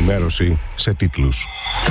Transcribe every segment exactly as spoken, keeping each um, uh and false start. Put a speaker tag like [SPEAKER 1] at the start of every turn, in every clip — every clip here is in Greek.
[SPEAKER 1] ενημέρωση σε τίτλους.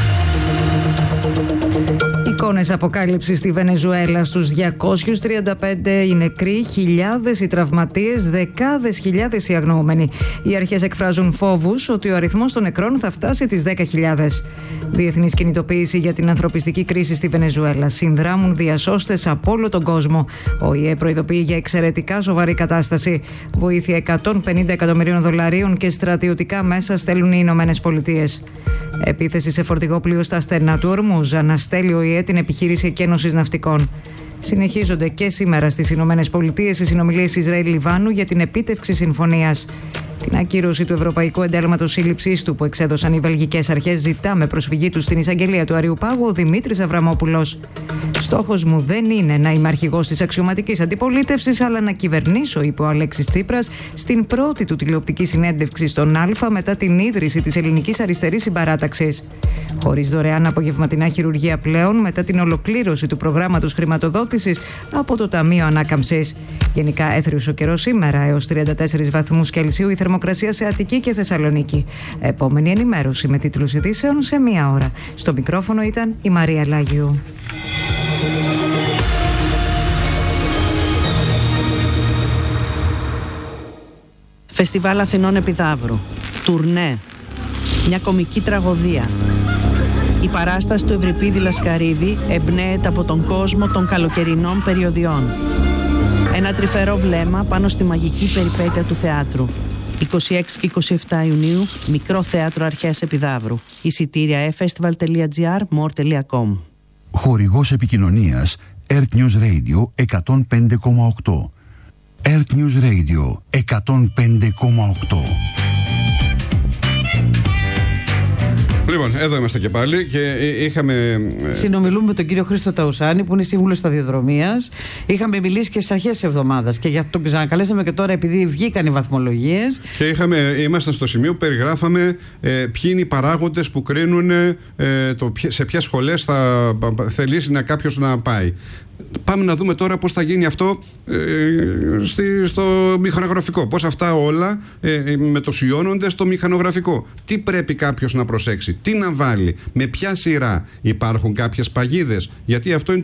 [SPEAKER 2] Εικόνες αποκάλυψης στη Βενεζουέλα. Στους διακόσιους τριάντα πέντε οι νεκροί, χιλιάδες οι τραυματίες, δεκάδες χιλιάδες οι αγνοούμενοι. Οι αρχές εκφράζουν φόβους ότι ο αριθμός των νεκρών θα φτάσει τις δέκα χιλιάδες. Διεθνής κινητοποίηση για την ανθρωπιστική κρίση στη Βενεζουέλα. Συνδράμουν διασώστες από όλο τον κόσμο. Ο ΙΕ προειδοποιεί για εξαιρετικά σοβαρή κατάσταση. Βοήθεια εκατόν πενήντα εκατομμυρίων δολαρίων και στρατιωτικά μέσα στέλνουν οι Ηνωμένες Πολιτείες. Επίθεση σε φορτηγό πλοίο στα στενά του Ορμούζ. Αναστέλει ο ΙΕ την επιχείρηση εκένωσης ναυτικών. Συνεχίζονται και σήμερα στις Ηνωμένες Πολιτείες οι συνομιλίες Ισραήλ-Λιβάνου για την επίτευξη συμφωνίας. Την ακύρωση του Ευρωπαϊκού Εντάλματος Σύλληψής του που εξέδωσαν οι βελγικές αρχές ζητά με προσφυγή του στην εισαγγελία του Αριουπάγου ο Δημήτρης Αβραμόπουλος. Στόχος μου δεν είναι να είμαι αρχηγός της αξιωματικής αντιπολίτευσης, αλλά να κυβερνήσω, είπε ο Αλέξης Τσίπρας στην πρώτη του τηλεοπτική συνέντευξη στον Α μετά την ίδρυση της Ελληνικής Αριστερής Συμπαράταξης. Χωρίς δωρεάν απογευματινά χειρουργία πλέον μετά την ολοκλήρωση του προγράμματος χρηματοδότησης από το Ταμείο Ανάκαμψης. Γενικά έθριος ο καιρός σήμερα, έως τριάντα τέσσερις βαθμούς Κελσίου η θερμοκρασία σε Αττική και Θεσσαλονίκη. Επόμενη ενημέρωση με τίτλους ειδήσεων σε μία ώρα. Στο μικρόφωνο ήταν η Μαρία Λάγιου.
[SPEAKER 3] Φεστιβάλ Αθηνών Επιδαύρου. Τουρνέ. Μια κομική τραγωδία. Η παράσταση του Ευρυπίδη Λασκαρίδη εμπνέεται από τον κόσμο των καλοκαιρινών περιοδιών. Ένα τρυφερό βλέμμα πάνω στη μαγική περιπέτεια του θεάτρου. είκοσι έξι και είκοσι επτά Ιουνίου, Μικρό Θέατρο Αρχαίας Επιδαύρου. Εισιτήρια e festival τελεία gr, more τελεία com.
[SPEAKER 4] Χορηγός επικοινωνίας Earth News Radio εκατόν πέντε κόμμα οκτώ. Earth News Radio εκατόν πέντε κόμμα οκτώ.
[SPEAKER 5] Λοιπόν, εδώ είμαστε και πάλι και είχαμε...
[SPEAKER 6] Συνομιλούμε με τον κύριο Χρήστο Ταουσάνη που είναι σύμβουλος σταδιοδρομίας. Είχαμε μιλήσει και στις αρχές της εβδομάδας και για το ξανακαλέσαμε και τώρα επειδή βγήκαν οι βαθμολογίες.
[SPEAKER 5] Και είχαμε, ήμασταν στο σημείο που περιγράφαμε ε, ποιοι είναι οι παράγοντες που κρίνουν ε, το, σε ποιες σχολές θα θελήσει να κάποιος να πάει. Πάμε να δούμε τώρα πώς θα γίνει αυτό ε, στη, στο μηχανογραφικό. Πώς αυτά όλα ε, μετοσιώνονται στο μηχανογραφικό. Τι πρέπει κάποιος να προσέξει, τι να βάλει, με ποια σειρά. Υπάρχουν κάποιες παγίδες, γιατί αυτό είναι